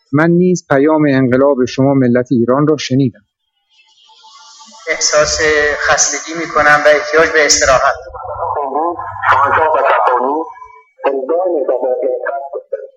من نیز پیام انقلاب شما ملت ایران را شنیدم. احساس خستگی میکنم و احتیاج به استراحت.